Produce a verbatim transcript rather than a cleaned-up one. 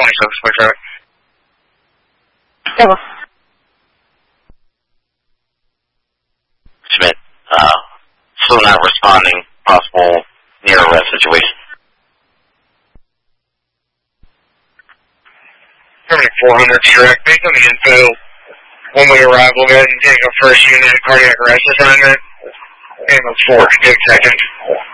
twenty-seven, twenty-seven. Hello. Schmidt, uh, still not responding, possible near arrest situation. four hundred direct, based on the info, when we arrive, we'll go ahead and take a first unit cardiac arrest assignment. Ambulance four, take second.